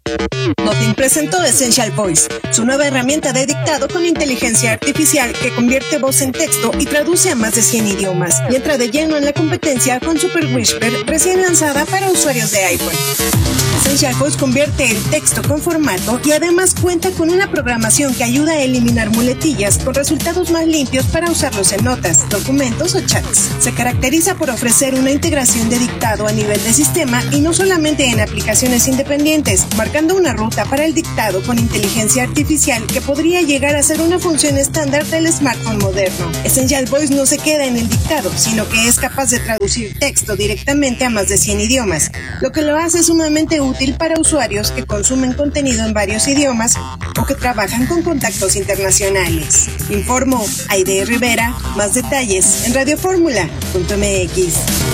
Nothing presentó Essential Voice, su nueva herramienta de dictado con inteligencia artificial que convierte voz en texto y traduce a más de 100 idiomas, y entra de lleno en la competencia con Super Whisper, recién lanzada para usuarios de iPhone. Essential Voice convierte el texto con formato y además cuenta con una programación que ayuda a eliminar muletillas con resultados más limpios para usarlos en notas, documentos o chats. Se caracteriza por ofrecer una integración de dictado a nivel de sistema y no solamente en aplicaciones independientes, marcando una ruta para el dictado con inteligencia artificial que podría llegar a ser una función estándar del smartphone moderno. Essential Voice no se queda en el dictado, sino que es capaz de traducir texto directamente a más de 100 idiomas, lo que lo hace sumamente útil para usuarios que consumen contenido en varios idiomas o que trabajan con contactos internacionales. Informó Aide Rivera. Más detalles en radioformula.mx.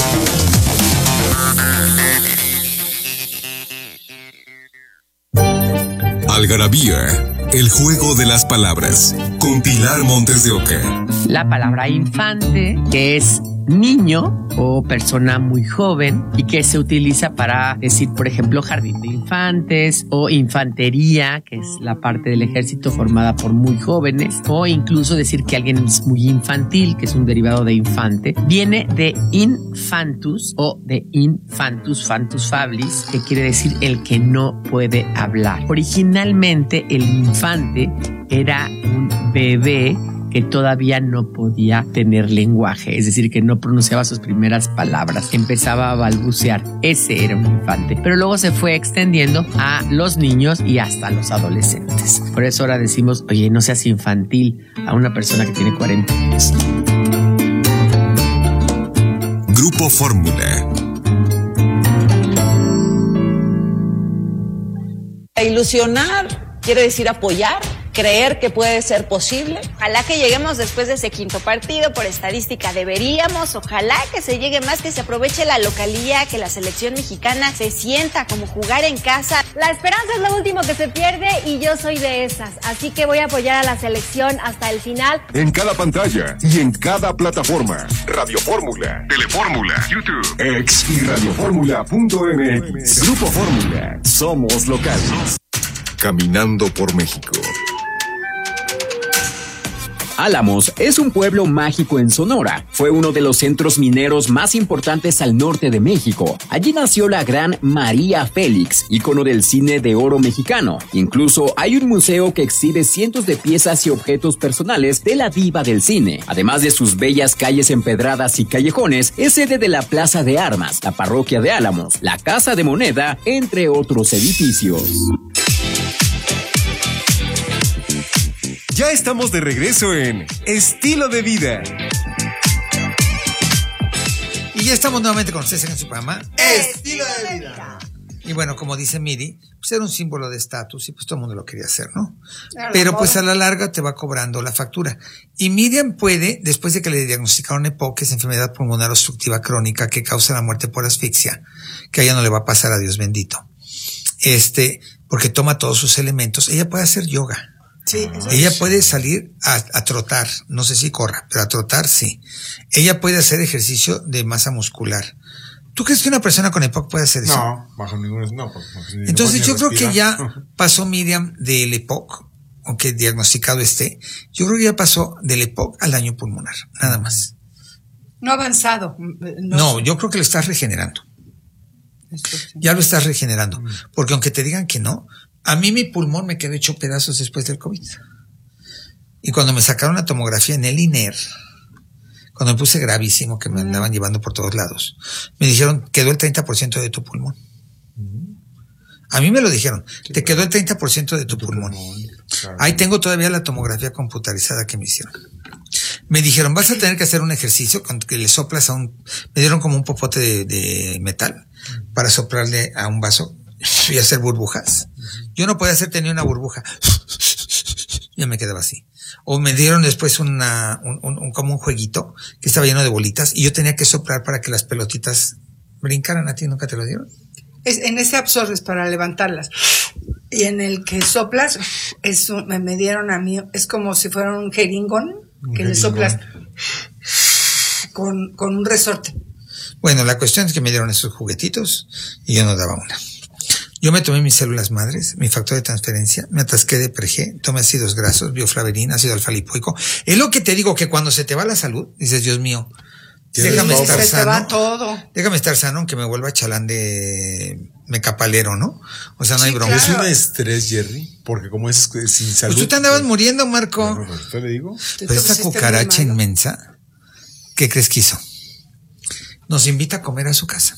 Algarabía, el juego de las palabras, con Pilar Montes de Oca. La palabra infante, que es niño o persona muy joven y que se utiliza para decir, por ejemplo, jardín de infantes o infantería, que es la parte del ejército formada por muy jóvenes, o incluso decir que alguien es muy infantil, que es un derivado de infante. Viene de infantus o de infantus, fantus fablis, que quiere decir el que no puede hablar. Originalmente el infante era un bebé que todavía no podía tener lenguaje, es decir, que no pronunciaba sus primeras palabras, empezaba a balbucear. Ese era un infante, pero luego se fue extendiendo a los niños y hasta a los adolescentes. Por eso ahora decimos, oye, no seas infantil a una persona que tiene 40 años. Grupo Fórmula. Ilusionar quiere decir apoyar, creer que puede ser posible. Ojalá que lleguemos después de ese quinto partido, por estadística deberíamos, ojalá que se llegue más, que se aproveche la localía, que la selección mexicana se sienta como jugar en casa. La esperanza es lo último que se pierde y yo soy de esas, así que voy a apoyar a la selección hasta el final. En cada pantalla y en cada plataforma, Radio Fórmula, Telefórmula, YouTube, X y radioformula.mx. Grupo Fórmula, somos locales. Caminando por México. Álamos es un pueblo mágico en Sonora. Fue uno de los centros mineros más importantes al norte de México. Allí nació la gran María Félix, ícono del cine de oro mexicano. Incluso hay un museo que exhibe cientos de piezas y objetos personales de la diva del cine. Además de sus bellas calles empedradas y callejones, es sede de la Plaza de Armas, la Parroquia de Álamos, la Casa de Moneda, entre otros edificios. Ya estamos de regreso en Estilo de Vida. Y ya estamos nuevamente con ustedes en su programa Estilo de Vida. Y bueno, como dice Miri, pues era un símbolo de estatus y pues todo el mundo lo quería hacer, ¿no? Claro, pero pues a la larga te va cobrando la factura. Y Miriam puede, después de que le diagnosticaron EPOC, que es enfermedad pulmonar obstructiva crónica que causa la muerte por asfixia, que a ella no le va a pasar, a Dios bendito, porque toma todos sus elementos, ella puede hacer yoga. Sí, ella puede salir a trotar, no sé si corra, pero a trotar sí. Ella puede hacer ejercicio de masa muscular. ¿Tú crees que una persona con EPOC puede hacer eso? No, bajo ningún... No, entonces yo creo que ya pasó Miriam del EPOC, aunque diagnosticado esté, yo creo que ya pasó del EPOC al daño pulmonar, nada más. No ha avanzado. No, yo creo que lo estás regenerando. Ya lo estás regenerando. Porque aunque te digan que no, a mí mi pulmón me quedó hecho pedazos después del COVID. Y cuando me sacaron la tomografía en el INER, cuando me puse gravísimo, que me andaban llevando por todos lados, me dijeron, quedó el 30% de tu pulmón. A mí me lo dijeron, te quedó el 30% de tu pulmón. Claro. Ahí tengo todavía la tomografía computarizada que me hicieron. Me dijeron, vas a tener que hacer un ejercicio con que le soplas me dieron como un popote de metal para soplarle a un vaso y hacer burbujas. Yo no podía hacerte ni una burbuja. Ya me quedaba así. O me dieron después como un jueguito que estaba lleno de bolitas y yo tenía que soplar para que las pelotitas brincaran. ¿A ti nunca te lo dieron? En ese absorbes para levantarlas. Y en el que soplas, me dieron a mí, es como si fuera un jeringón, que le soplas con un resorte. Bueno, la cuestión es que me dieron esos juguetitos y yo no daba una. Yo me tomé mis células madres, mi factor de transferencia, me atasqué de Pregé, tomé ácidos grasos, bioflaverina, ácido alfa-lipoico. Es lo que te digo, que cuando se te va la salud, dices, Dios mío, déjame estar se sano. te va todo. Déjame estar sano, aunque me vuelva chalán de mecapalero, ¿no? O sea, no hay broma. Es un estrés, Jerry, porque como es sin salud. Pues tú te andabas muriendo, Marco. No, ¿te le digo? Pero esta cucaracha inmensa, ¿qué crees que hizo? Nos invita a comer a su casa.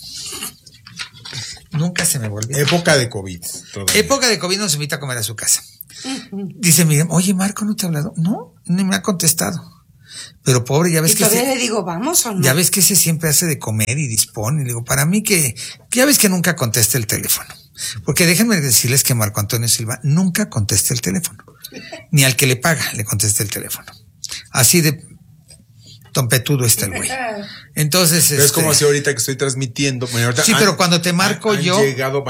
Nunca se me volvió. Época de COVID. Época de COVID nos invita a comer a su casa. Dice Miriam, oye, Marco, ¿no te ha hablado? No, ni me ha contestado. Pero pobre, ya ves que todavía le digo, ¿vamos o no? Ya ves que ese siempre hace de comer y dispone. Y le digo, para mí que ya ves que nunca contesta el teléfono. Porque déjenme decirles que Marco Antonio Silva nunca contesta el teléfono. Ni al que le paga le contesta el teléfono. Así de tompetudo está el güey. Entonces, pero es como si ahorita que estoy transmitiendo. Bueno, sí, pero cuando te marco yo,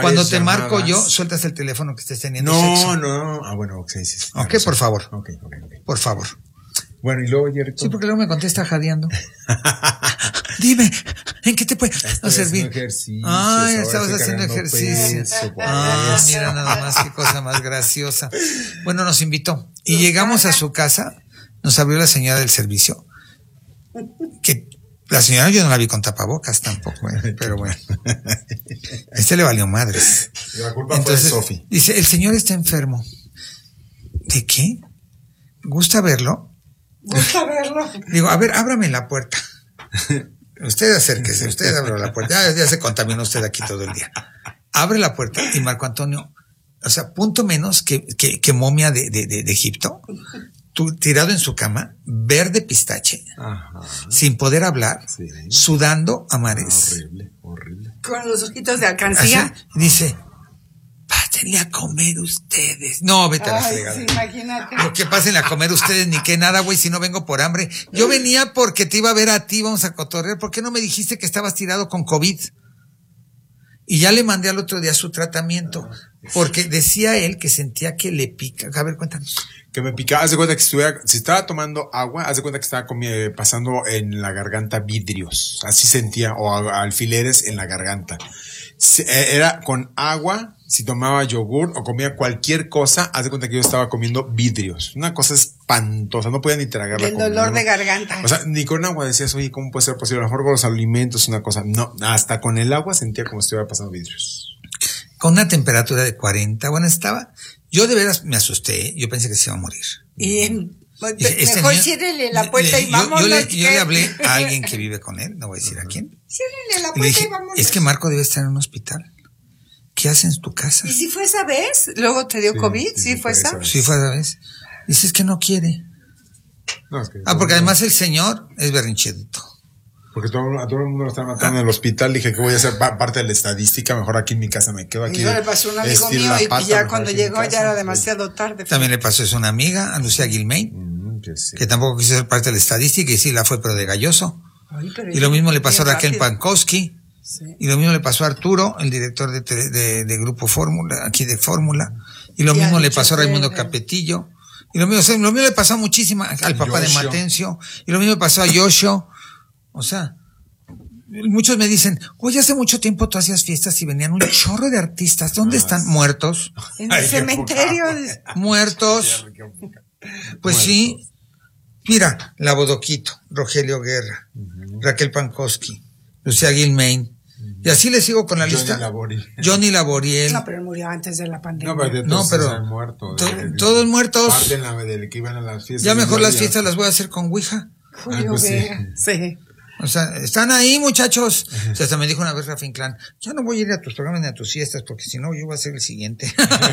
sueltas el teléfono que estés teniendo. No. Ah, bueno, sí. Ok, por favor. Okay. Por favor. Bueno, y luego, Jerry. Sí, porque luego me contesta jadeando. Dime, ¿en qué te puedo servir? Estabas haciendo ejercicio. Mira nada más, qué cosa más graciosa. Bueno, nos invitó. Y llegamos a su casa, nos abrió la señora del servicio. Que la señora yo no la vi con tapabocas tampoco, pero bueno. Le valió madres. La culpa fue de Sofi. Dice, el señor está enfermo. ¿De qué? ¿Gusta verlo? Digo, a ver, ábrame la puerta. Usted acérquese, usted abre la puerta. Ya se contaminó usted aquí todo el día. Abre la puerta y Marco Antonio, o sea, punto menos que momia de Egipto, tirado en su cama, verde pistache, sin poder hablar, sudando a mares. Horrible. Con los ojitos de alcancía. Así, dice, pásenle a comer ustedes. No, vete a la fregada. Sí, imagínate. Lo que pásenle a comer ustedes ni que nada, güey, si no vengo por hambre. Yo venía porque te iba a ver a ti, vamos a cotorrear. ¿Por qué no me dijiste que estabas tirado con COVID? Y ya le mandé al otro día su tratamiento, porque decía él que sentía que le pica. A ver, cuéntanos. Que me picaba, haz de cuenta que si estaba tomando agua, haz de cuenta que estaba pasando en la garganta vidrios. Así sentía, o alfileres en la garganta. Era con agua, si tomaba yogur o comía cualquier cosa, haz de cuenta que yo estaba comiendo vidrios. Una cosa espantosa, no podía ni tragar la comida. El dolor de garganta. O sea, ni con agua decías, oye, ¿cómo puede ser posible? A lo mejor con los alimentos, una cosa. No, hasta con el agua sentía como si estuviera pasando vidrios. Con una temperatura de 40, bueno, estaba. Yo de veras me asusté, yo pensé que se iba a morir. Mejor ciérrele la puerta y vámonos. Yo le hablé a alguien que vive con él, no voy a decir a quién. Ciérrele la puerta y vámonos. Es que Marco debe estar en un hospital. ¿Qué haces en tu casa? ¿Y si fue esa vez? ¿Luego te dio COVID? ¿Sí fue esa? Sí fue esa vez. Dices que no quiere. No, es que porque además el señor es berrinchedito. Porque a todo el mundo lo están matando en el hospital. Dije que voy a ser parte de la estadística. Mejor aquí en mi casa me quedo aquí. Y yo le pasó a un amigo mío y ya cuando llegó ya era demasiado tarde. También le pasó eso a una amiga, a Lucía Gilmain, que tampoco quiso ser parte de la estadística y sí la fue, pero de galloso. Y lo mismo le pasó a Raquel Pankowski. Sí. Y lo mismo le pasó a Arturo, el director de Grupo Fórmula, aquí de Fórmula. Y lo mismo le pasó a Raimundo Capetillo. Y lo mismo le pasó a al papá de Matencio. Y lo mismo le pasó a Yoshio. O sea, muchos me dicen, oye, hace mucho tiempo tú hacías fiestas y venían un chorro de artistas. ¿Dónde están? Muertos. En el cementerio. Muertos. Pues sí. Mira, La Bodoquito, Rogelio Guerra, Raquel Pankowski, Lucía Gilmain. Y así le sigo con la lista. Johnny Laboriel. No, pero él murió antes de la pandemia. Pero todos muertos. Que iban a las fiestas. Ya mejor las fiestas las voy a hacer con Ouija. Julio Vega. Sí. O sea, están ahí, muchachos. O sea, hasta me dijo una vez Rafa Inclán, ya no voy a ir a tus programas ni a tus fiestas, porque si no, yo voy a ser el siguiente.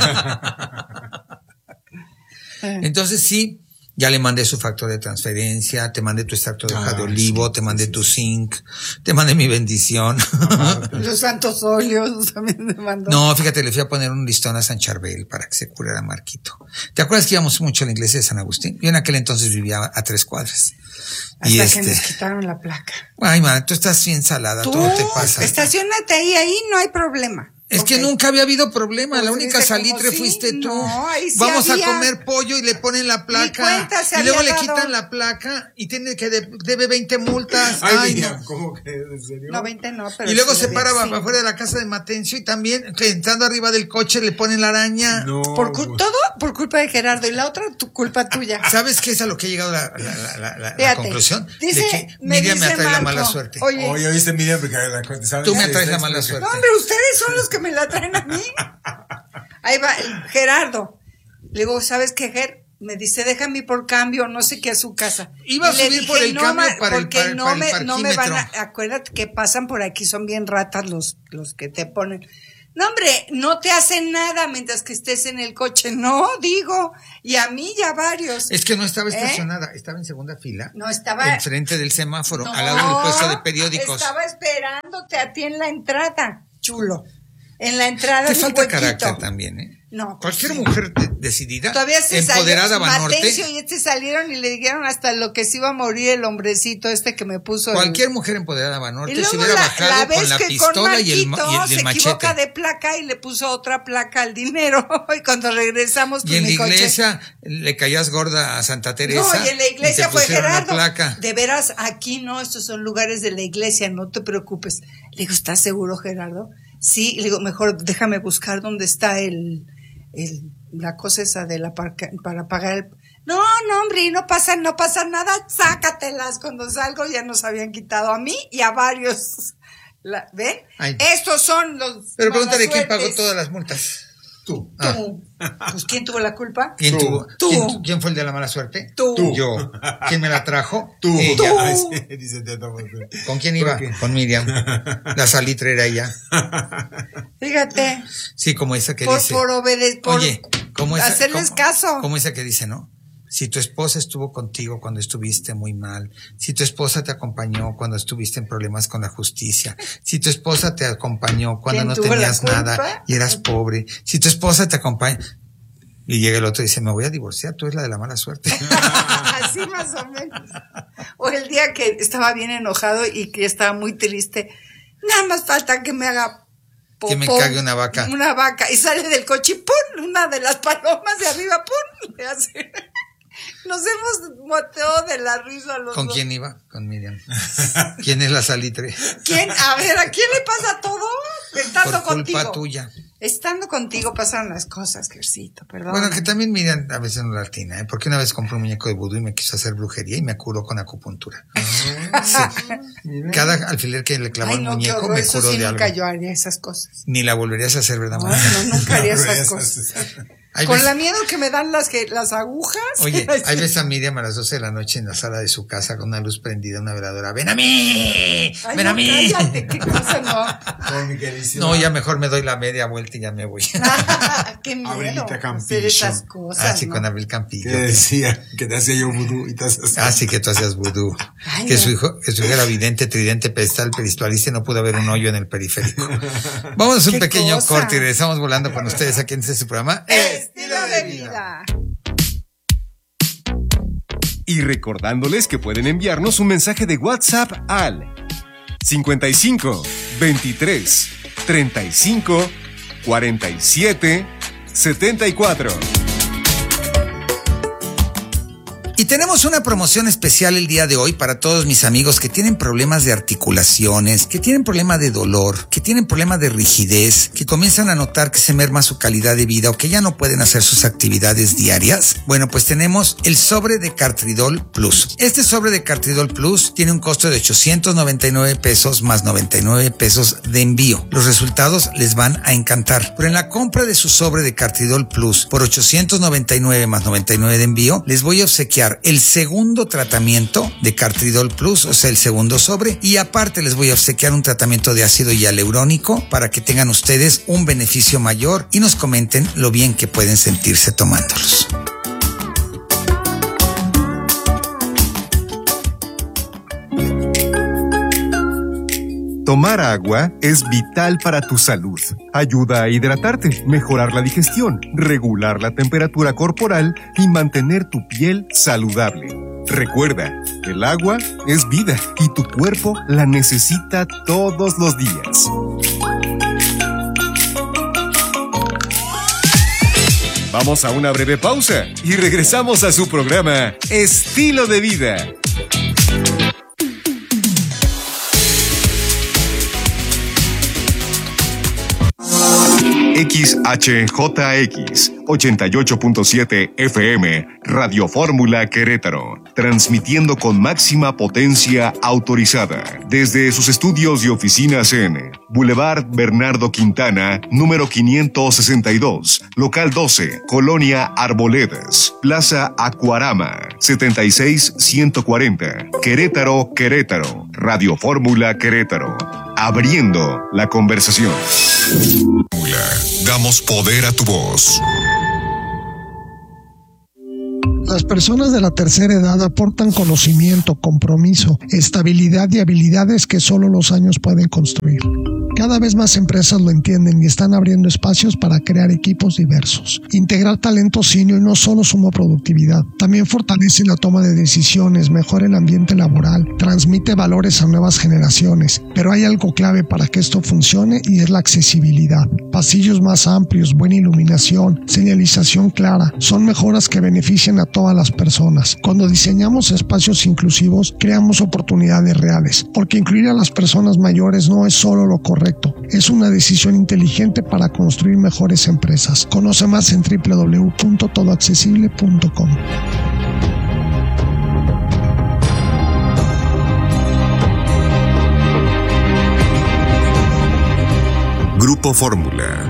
Entonces sí, ya le mandé su factor de transferencia, te mandé tu extracto de hoja de olivo, te mandé tu zinc, te mandé mi bendición. Los santos óleos también te mandó. No, fíjate, le fui a poner un listón a San Charbel para que se curara Marquito. ¿Te acuerdas que íbamos mucho a la iglesia de San Agustín? Yo en aquel entonces vivía a 3 cuadras. Hasta que nos quitaron la placa. Ay, man, tú estás bien salada, todo te pasa. Estacionate ahí no hay problema. Es que nunca había habido problema, la única salitre fuiste tú. No, ahí sí Vamos había. a comer pollo y le ponen la placa. Y luego le quitan la placa y tiene que debe 20 multas. Ay, no. ¿Cómo que en serio? No, 20 no, pero y luego sí se para sí. afuera de la casa de Matencio y también entrando arriba del coche le ponen la araña. No. Todo por culpa de Gerardo y la otra culpa tuya. ¿Sabes qué es a lo que ha llegado la Fíjate, conclusión? dice, de que me Miriam me dice atrae la Marco, mala suerte. Oye, ¿viste Miriam? Porque ¿sabes? Tú me atraes la mala suerte. No, hombre, ustedes son los que me la traen a mí. Ahí va, Gerardo. Le digo, ¿sabes qué, Ger? Me dice, déjame ir por cambio, no sé qué, a su casa. Iba a Y le subir dije, por el cambio para el porque no me parquímetro. van a, acuérdate que pasan por aquí, son bien ratas los que te ponen. No, hombre, no te hacen nada mientras que estés en el coche, no, digo, y a mí ya varios. Es que no estaba estacionada, estaba en segunda fila. No, estaba enfrente del semáforo, no, al lado del puesto de periódicos. Estaba esperándote a ti en la entrada, chulo. En la entrada. Te falta huequito. carácter también, ¿eh? No. Cualquier mujer decidida, Todavía se empoderada, salió Banorte. y salieron y le dijeron hasta lo que se iba a morir el hombrecito que me puso. Cualquier mujer empoderada, Banorte, y luego se hubiera bajado con la pistola y el se machete. equivoca de placa y le puso otra placa al dinero. Y cuando regresamos, y en la iglesia le caías gorda a Santa Teresa. No, y en la iglesia fue Gerardo. Placa. De veras, aquí no, estos son lugares de la iglesia, no te preocupes. Le digo, ¿estás seguro, Gerardo? Sí, le digo, mejor déjame buscar dónde está la cosa esa de para pagar el... No, hombre, no pasa nada, sácatelas. Cuando salgo ya nos habían quitado a mí y a varios. ¿Ven? Ay. Estos son los... Pero pregúntale quién pagó todas las multas. Tú. Pues ¿quién tuvo la culpa? ¿Quién tuvo? Tú. ¿Quién fue el de la mala suerte? Tú. Yo. ¿Quién me la trajo? Tú. Ella. Dice ¿Con quién iba? Con Miriam. La salitre era ella. Fíjate. Sí, como esa que dice. Por obedecer. Oye, como esa, hacerles caso. Como esa que dice, ¿no? Si tu esposa estuvo contigo cuando estuviste muy mal, si tu esposa te acompañó cuando estuviste en problemas con la justicia, si tu esposa te acompañó cuando no tenías nada y eras pobre, si tu esposa te acompaña... Y llega el otro y dice, me voy a divorciar, tú eres la de la mala suerte. Así más o menos. O el día que estaba bien enojado y que estaba muy triste, nada más falta que me haga popó, que me cague una vaca. Una vaca. Y sale del coche y ¡pum! Una de las palomas de arriba, ¡pum! Le hace... Nos hemos moteado de la risa los ¿Con dos. quién iba? Con Miriam. ¿Quién es la salitre? ¿Quién? A ver, ¿a quién le pasa todo? Estando Por culpa contigo. tuya. Estando contigo pasan las cosas, Gercito, perdón. Bueno, que también Miriam a veces no la atina, ¿eh? Porque una vez compré un muñeco de vudú y me quiso hacer brujería y me curó con acupuntura. Sí. Cada alfiler que le clavó el muñeco me curó sí, de nunca algo. yo haría esas cosas. Ni la volverías a hacer, ¿verdad? No, nunca haría esas cosas. Con la miedo que me dan las agujas. Oye, ahí ves a Miriam a las 12 de la noche en la sala de su casa con una luz prendida, una veladora. ¡Ven a mí! Ay, ¡Ven a mí! Cállate, qué cosa no. No, ya mejor me doy la media vuelta y ya me voy. Qué miedo Abrilita Campillo. hacer esas cosas. Ah, sí, ¿no? con Abril Campillo. Que decía que te hacía yo vudú y te hacías... Ah, sí, que tú hacías vudú. Ay, Que no. su hijo era vidente, tridente, pedestal, peristualista y no pudo haber un hoyo en el periférico. Vamos a un ¿Qué pequeño cosa? corte y regresamos volando con ustedes aquí en este programa. Estilo de vida. Y recordándoles que pueden enviarnos un mensaje de WhatsApp al 55 23 35 47 74. Y tenemos una promoción especial el día de hoy para todos mis amigos que tienen problemas de articulaciones, que tienen problema de dolor, que tienen problema de rigidez, que comienzan a notar que se merma su calidad de vida o que ya no pueden hacer sus actividades diarias. Bueno, pues tenemos el sobre de Cartridol Plus. Este sobre de Cartridol Plus tiene un costo de 899 pesos más 99 pesos de envío. Los resultados les van a encantar. Pero en la compra de su sobre de Cartridol Plus por 899 más 99 de envío, les voy a obsequiar el segundo tratamiento de Cartridol Plus, o sea, el segundo sobre, y aparte les voy a obsequiar un tratamiento de ácido hialurónico para que tengan ustedes un beneficio mayor y nos comenten lo bien que pueden sentirse tomándolos. Tomar agua es vital para tu salud. Ayuda a hidratarte, mejorar la digestión, regular la temperatura corporal y mantener tu piel saludable. Recuerda, el agua es vida y tu cuerpo la necesita todos los días. Vamos a una breve pausa y regresamos a su programa Estilo de Vida. XHJX 88.7 FM Radio Fórmula Querétaro, transmitiendo con máxima potencia autorizada desde sus estudios y oficinas en Boulevard Bernardo Quintana, número 562, local 12, Colonia Arboledas, Plaza Acuarama, 76140, Querétaro, Querétaro, Radio Fórmula Querétaro, abriendo la conversación. Damos poder a tu voz. Las personas de la tercera edad aportan conocimiento, compromiso, estabilidad y habilidades que solo los años pueden construir. Cada vez más empresas lo entienden y están abriendo espacios para crear equipos diversos. Integrar talento senior no solo suma productividad, también fortalece la toma de decisiones, mejora el ambiente laboral, transmite valores a nuevas generaciones. Pero hay algo clave para que esto funcione y es la accesibilidad. Pasillos más amplios, buena iluminación, señalización clara, son mejoras que benefician a todas las personas. Cuando diseñamos espacios inclusivos, creamos oportunidades reales, porque incluir a las personas mayores no es solo lo correcto, es una decisión inteligente para construir mejores empresas. Conoce más en www.todoaccesible.com. Grupo Fórmula.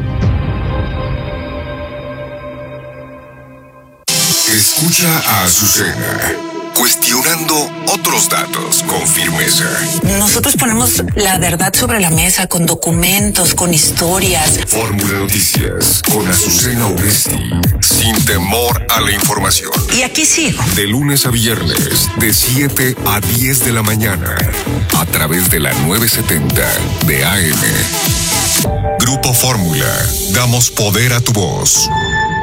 Escucha a Azucena, cuestionando otros datos con firmeza. Nosotros ponemos la verdad sobre la mesa con documentos, con historias. Fórmula Noticias con Azucena Oresti, sin temor a la información. Y aquí sigo. De lunes a viernes, de 7 a 10 de la mañana, a través de la 970 de AM. Grupo Fórmula, damos poder a tu voz.